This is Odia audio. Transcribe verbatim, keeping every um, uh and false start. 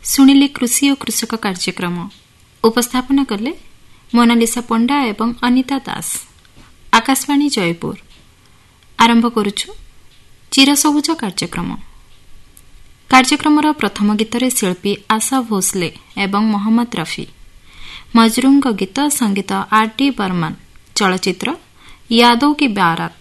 ଶୁଣିଲେ କୃଷି ଓ କୃଷକ କାର୍ଯ୍ୟକ୍ରମ ଉପସ୍ଥାପନା କଲେ ମୋନାଲିସା ପଣ୍ଡା ଏବଂ ଅନିତା ଦାସ। ଆକାଶବାଣୀ ଜୟପୁର। ଆରମ୍ଭ କରୁଛୁ ଚିରସବୁଜ କାର୍ଯ୍ୟକ୍ରମ। କାର୍ଯ୍ୟକ୍ରମର ପ୍ରଥମ ଗୀତରେ ଶିଳ୍ପୀ ଆଶା ଭୋସଲେ ଏବଂ ମହମ୍ମଦ ରଫି। ମଜରୁଙ୍କ ଗୀତ, ସଙ୍ଗୀତ ଆର୍ ଡି ବର୍ମନ। ଚଳଚ୍ଚିତ୍ର ୟାଦୋ କି ବାରାତ।